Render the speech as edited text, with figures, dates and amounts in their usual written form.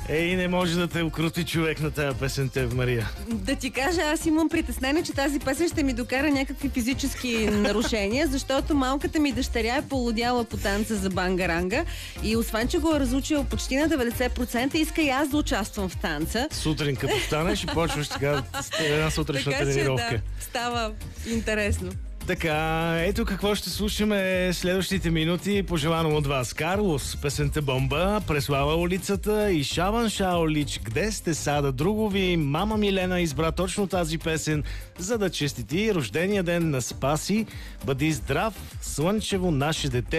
Ей, не може да те укрути човек на тази песен, Тев Мария. Да ти кажа, аз имам притеснение, че тази песен ще ми докара някакви физически нарушения, защото малката ми дъщеря е полудяла по танца за бангаранга и освен, че го е разучила почти на 90%, иска и аз да участвам в танца. Сутрин, като станеш и почваш така една сутрешна тренировка. Така че да, става интересно. Така, ето какво ще слушаме следващите минути, пожелано от вас. Карлос, песента Бомба, Преслава улицата и Шаван Шаолич, Где сте сада другови? Мама Милена избра точно тази песен, за да честити рождения ден на Спаси. Бъди здрав, слънчево наше дете.